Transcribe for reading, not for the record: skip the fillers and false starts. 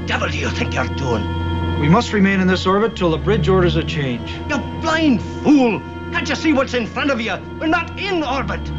devil do you think you're doing? We must remain in this orbit till the bridge orders a change. You blind fool! Can't you see what's in front of you? We're not in orbit.